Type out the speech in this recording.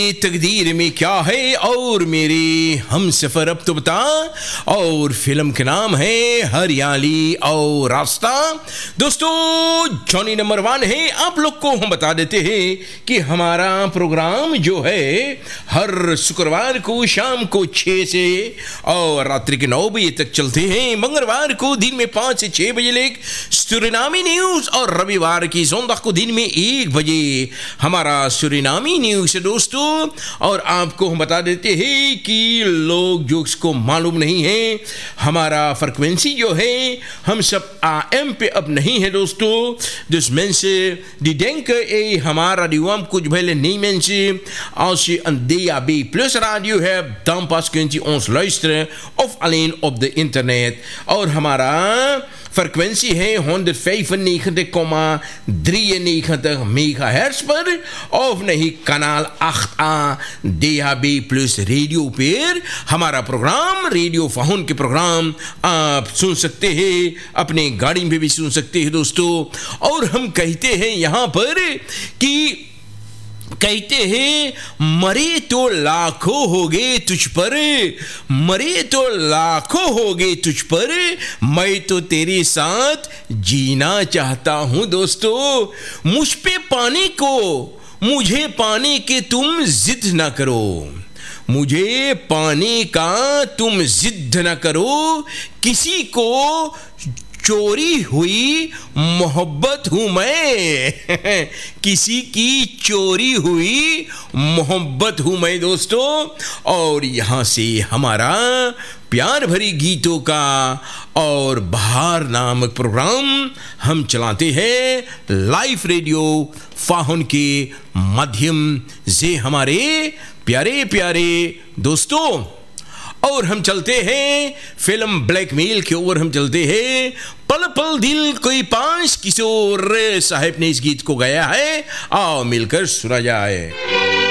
तकदीर में क्या है और मेरे हम सफर अब तो बता। और फिल्म के नाम है हरियाली और रास्ता। दोस्तों जॉनी नंबर 1 है। आप लोग को हम बता देते हैं कि हमारा प्रोग्राम जो है हर शुक्रवार को शाम को 6 से और रात्रि के 9 बजे तक चलते हैं। मंगलवार को दिन में 5 से 6 बजे लेक सुरीनामी न्यूज और रविवार की जोंदा को दिन में 1 बजे हमारा सुरीनामी न्यूज है दोस्तों। और आपको हम बता देते हैं कि लोग जो इसको मालूम नहीं है, हमारा फ्रीक्वेंसी जो है हम सब AM पे अब नहीं है दोस्तों। Dus mensen die denken hamaरा radio कुछ भले नहीं mensen, als je een DAB Plus radio hebt, dan pas kunt u ons luisteren of alleen op de internet. और हमारा फ्रीक्वेंसी है 195,93 मेगाहर्ट्ज पर और नहीं कनाल 8A DAB प्लस रेडियो पर हमारा प्रोग्राम रेडियो फाहुन के प्रोग्राम आप सुन सकते हैं। अपने गाड़ी में भी सुन सकते हैं दोस्तों। और हम कहते हैं यहाँ पर कि कहते हैं मरे तो लाखों हो गए तुझ पर, मरे तो लाखों हो गए तुझ पर, मैं तो तेरे साथ जीना चाहता हूं दोस्तों। मुझ पे पाने को मुझे पाने के तुम जिद न करो, मुझे पाने का तुम जिद न करो, किसी को चोरी हुई मोहब्बत हूं मैं किसी की चोरी हुई मोहब्बत हूं मैं दोस्तों। और यहां से हमारा प्यार भरी गीतों का और बहार नामक प्रोग्राम हम चलाते हैं लाइव रेडियो फाहुन के माध्यम से हमारे प्यारे प्यारे दोस्तों। और हम चलते हैं फिल्म ब्लैकमेल के ओर, हम चलते हैं पल पल दिल कोई पांच किशोर साहब ने इस गीत को गाया है। आओ मिलकर सुना जाए।